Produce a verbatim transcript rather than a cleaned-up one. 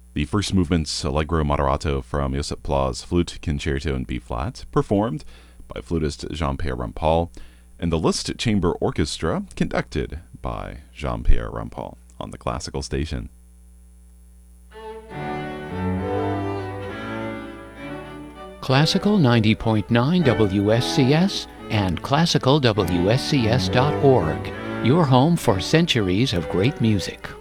The first movement's Allegro Moderato from Josep Pla's Flute Concerto in B-flat, performed by flutist Jean-Pierre Rampal, and the Liszt Chamber Orchestra, conducted by Jean-Pierre Rampal, on the Classical Station. Classical ninety point nine W S C S and classical W S C S dot org, your home for centuries of great music.